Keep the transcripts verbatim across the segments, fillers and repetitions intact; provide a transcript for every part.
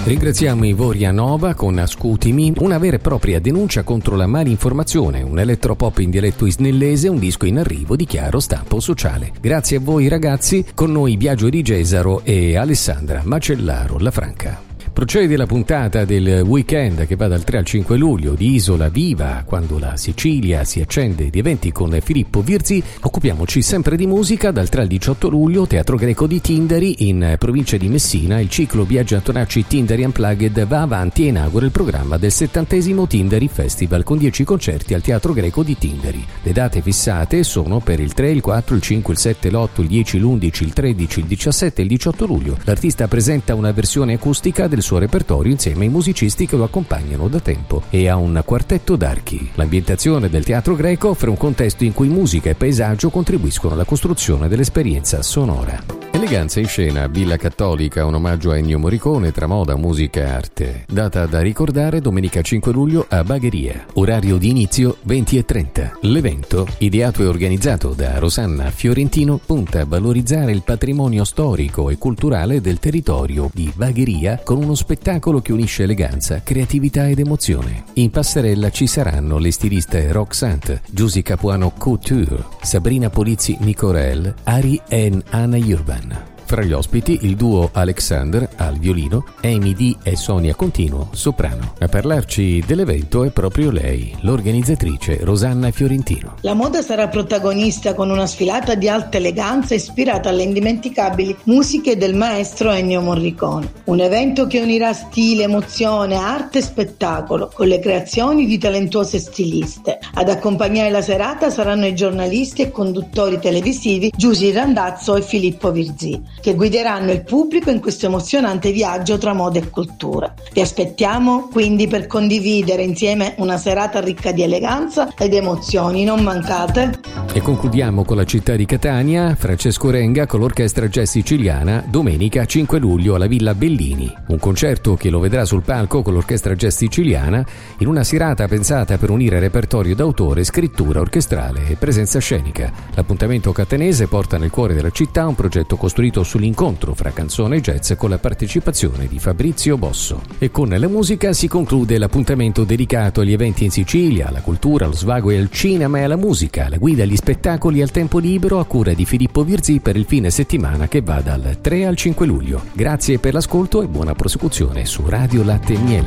Ringraziamo Ivoria Nova con Ascutimi, una vera e propria denuncia contro la malinformazione, un elettropop in dialetto isnellese, un disco in arrivo di chiaro stampo sociale. Grazie a voi ragazzi, con noi Biagio di Gesaro e Alessandra Macellaro La Franca. Procede la puntata del weekend che va dal tre al cinque luglio di Isola Viva, quando la Sicilia si accende di eventi con Filippo Virzi. Occupiamoci sempre di musica. Dal tre al diciotto luglio Teatro Greco di Tindari in provincia di Messina. Il ciclo Biagio Antonacci Tindari Unplugged va avanti e inaugura il programma del settantesimo Tindari Festival con dieci concerti al Teatro Greco di Tindari. Le date fissate sono per il tre, il quattro, il cinque, il sette, l'otto, il dieci, l'undici, il tredici, il diciassette e il diciotto luglio. L'artista presenta una versione acustica del suo repertorio insieme ai musicisti che lo accompagnano da tempo e a un quartetto d'archi. L'ambientazione del Teatro Greco offre un contesto in cui musica e paesaggio contribuiscono alla costruzione dell'esperienza sonora. Eleganza in scena, Villa Cattolica, un omaggio a Ennio Morricone tra moda, musica e arte. Data da ricordare, domenica cinque luglio a Bagheria. Orario di inizio venti e trenta. L'evento, ideato e organizzato da Rosanna Fiorentino, punta a valorizzare il patrimonio storico e culturale del territorio di Bagheria con uno spettacolo che unisce eleganza, creatività ed emozione. In passerella ci saranno le stiliste Roxante, Giusy Capuano Couture, Sabrina Polizzi Nicorel, Ari e Anna Urban. Fra gli ospiti il duo Alexander al violino, Amy D e Sonia Continuo soprano. A parlarci dell'evento è proprio lei, l'organizzatrice Rosanna Fiorentino. La moda sarà protagonista con una sfilata di alta eleganza ispirata alle indimenticabili musiche del maestro Ennio Morricone. Un evento che unirà stile, emozione, arte e spettacolo con le creazioni di talentuose stiliste. Ad accompagnare la serata saranno i giornalisti e conduttori televisivi Giusy Randazzo e Filippo Virzi, che guideranno il pubblico in questo emozionante viaggio tra moda e cultura. Vi aspettiamo quindi per condividere insieme una serata ricca di eleganza ed emozioni, non mancate. E concludiamo con la città di Catania, Francesco Renga con l'orchestra jazz siciliana, domenica cinque luglio alla Villa Bellini. Un concerto che lo vedrà sul palco con l'orchestra jazz siciliana in una serata pensata per unire repertorio d'autore, scrittura orchestrale e presenza scenica. L'appuntamento catanese porta nel cuore della città un progetto costruito sull'incontro fra canzone e jazz con la partecipazione di Fabrizio Bosso. E con la musica si conclude l'appuntamento dedicato agli eventi in Sicilia, alla cultura, allo svago e al cinema e alla musica, la guida agli spettacoli al tempo libero a cura di Filippo Virzi per il fine settimana che va dal tre al cinque luglio. Grazie per l'ascolto e buona prosecuzione su Radio Latte e Miele.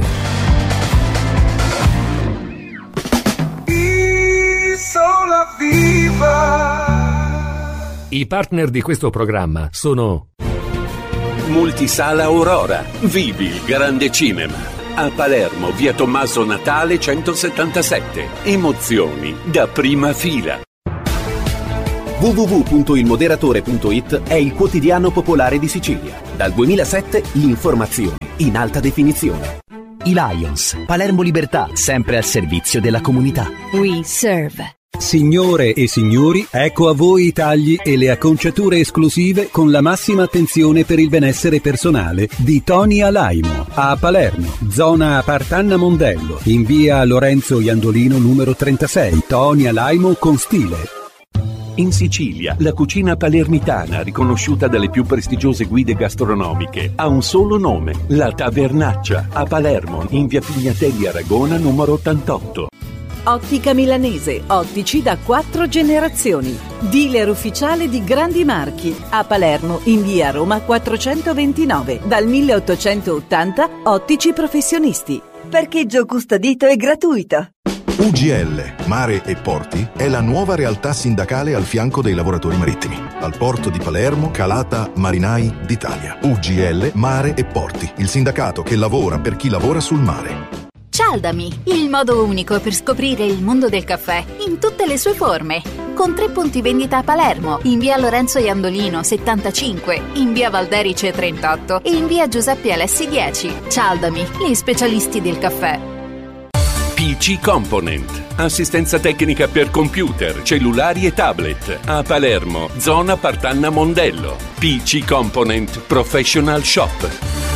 Isola Viva. I partner di questo programma sono Multisala Aurora. Vivi il grande cinema. A Palermo, via Tommaso Natale centosettantasette. Emozioni da prima fila. w w w punto il moderatore punto i t è il quotidiano popolare di Sicilia. Dal duemilasette l'informazione in alta definizione. I Lions, Palermo Libertà, sempre al servizio della comunità. We serve. Signore e signori, ecco a voi i tagli e le acconciature esclusive con la massima attenzione per il benessere personale di Tony Alaimo a Palermo, zona Partanna Mondello, in via Lorenzo Iandolino numero trentasei. Tony Alaimo con stile. In Sicilia, la cucina palermitana, riconosciuta dalle più prestigiose guide gastronomiche, ha un solo nome: La Tavernaccia, a Palermo, in via Pignatelli Aragona numero ottantotto. Ottica Milanese, ottici da quattro generazioni. Dealer ufficiale di grandi marchi. A Palermo, in via Roma quattrocentoventinove. Dal milleottocentottanta, ottici professionisti. Parcheggio custodito e gratuito. U G L, Mare e Porti, è la nuova realtà sindacale al fianco dei lavoratori marittimi. Al porto di Palermo, Calata Marinai d'Italia. U G L, Mare e Porti, il sindacato che lavora per chi lavora sul mare. Cialdami, il modo unico per scoprire il mondo del caffè in tutte le sue forme. Con tre punti vendita a Palermo, in via Lorenzo Iandolino settantacinque, in via Valderice trentotto e in via Giuseppe Alessi dieci. Cialdami, gli specialisti del caffè. P C Component. Assistenza tecnica per computer, cellulari e tablet. A Palermo, zona Partanna Mondello. P C Component Professional Shop.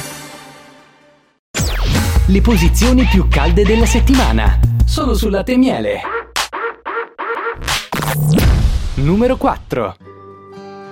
Le posizioni più calde della settimana, solo su Latte e Miele. Numero quattro.